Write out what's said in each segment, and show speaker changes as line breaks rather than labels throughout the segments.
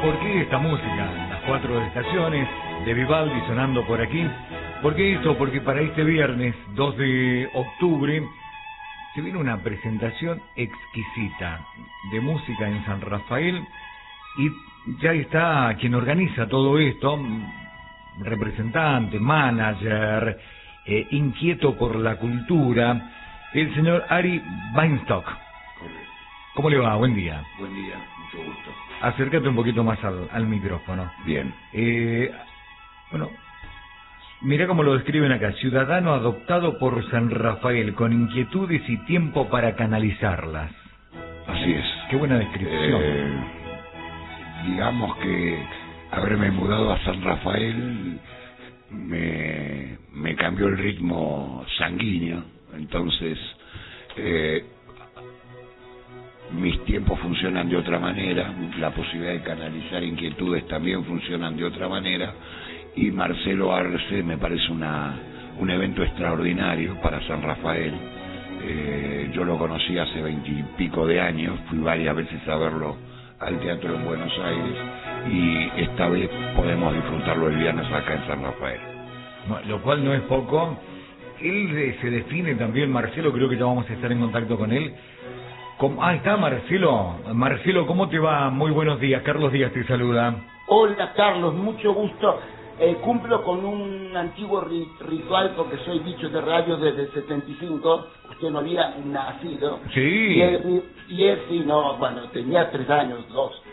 ¿Por qué esta música? Las 4 estaciones de Vivaldi sonando por aquí. ¿Por qué esto? Porque para este viernes 2 de octubre se viene una presentación exquisita de música en San Rafael y ya está quien organiza todo esto, representante, manager, inquieto por la cultura, el señor Ari Weinstock.
Correcto.
¿Cómo le va? Buen día.
Buen día, mucho gusto.
Acércate un poquito más al micrófono.
Bien.
Bueno, mira cómo lo describen acá. Ciudadano adoptado por San Rafael, con inquietudes y tiempo para canalizarlas.
Así es.
Qué buena descripción.
Digamos que haberme mudado a San Rafael me cambió el ritmo sanguíneo. Entonces, mis tiempos funcionan de otra manera, la posibilidad de canalizar inquietudes también funcionan de otra manera, y Marcelo Arce me parece un evento extraordinario para San Rafael. Yo lo conocí hace 20 y pico de años, fui varias veces a verlo al teatro en Buenos Aires, y esta vez podemos disfrutarlo el viernes acá en San Rafael.
Lo cual no es poco. Él se define también, Marcelo, creo que ya vamos a estar en contacto con él. Está Marcelo. Marcelo, ¿cómo te va? Muy buenos días. Carlos Díaz te saluda.
Hola Carlos, mucho gusto. Cumplo con un antiguo ritual porque soy bicho de radio desde el 75. Usted no había nacido.
Sí.
Y él sí, no, bueno, tenía 3 años, 2.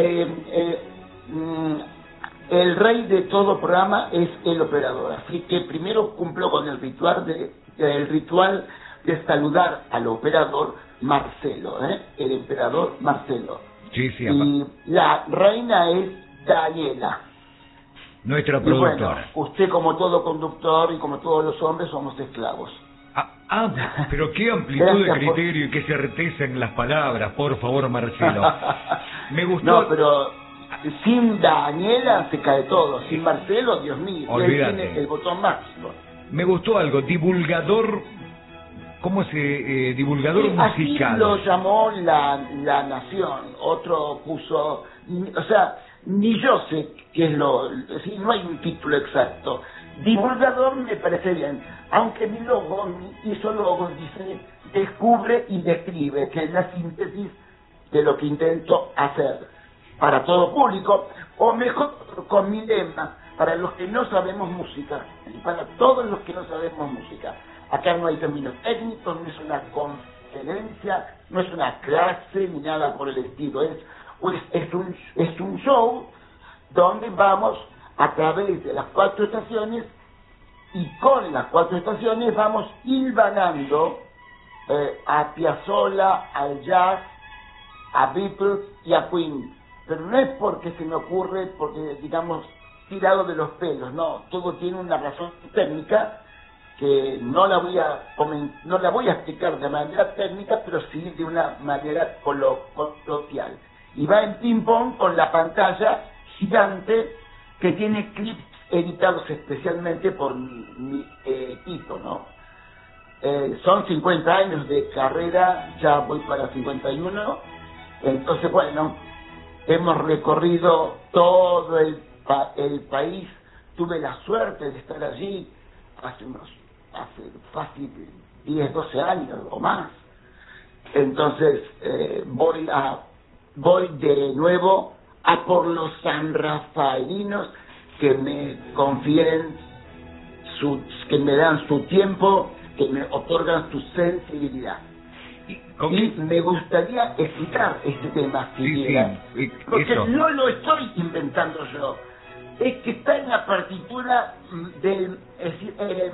El rey de todo programa es el operador. Así que primero cumplo con el ritual de saludar al operador Marcelo, el emperador Marcelo.
Sí, sí.
Y la reina es Daniela.
Nuestra
y bueno,
productora.
usted, como todo conductor y como todos los hombres, somos esclavos.
Pero qué amplitud de criterio y qué certeza en las palabras, por favor, Marcelo. Me gustó.
No, pero sin Daniela se cae todo. Sin Marcelo, Dios mío, él tiene el botón máximo.
Me gustó algo, divulgador. ¿Cómo se divulgador musical?
Así lo llamó la Nación. Otro puso, o sea, ni yo sé qué es sí, no hay un título exacto. Divulgador me parece bien, aunque mi isólogo dice descubre y describe, que es la síntesis de lo que intento hacer para todo público, o mejor con mi lema, para los que no sabemos música, y para todos los que no sabemos música. Acá no hay términos técnicos, no es una conferencia, no es una clase ni nada por el estilo. Es un show donde vamos a través de las 4 estaciones, y con las 4 estaciones vamos hilvanando a Piazzolla, al jazz, a Beatles y a Queen. Pero no es porque se me ocurre, porque digamos tirado de los pelos, no, todo tiene una razón técnica que no la voy a explicar de manera técnica, pero sí de una manera coloquial. Y va en ping pong con la pantalla gigante que tiene clips editados especialmente por mi equipo, ¿no? Son 50 años de carrera, ya voy para 51, entonces bueno, hemos recorrido todo el país. Tuve la suerte de estar allí hace fácil 10, 12 años o más. Entonces voy de nuevo a por los sanrafaelinos que me confieren, que me dan su tiempo, que me otorgan su sensibilidad. Y me gustaría explicar este tema, si quiera, porque no lo estoy inventando yo, es que está en la partitura del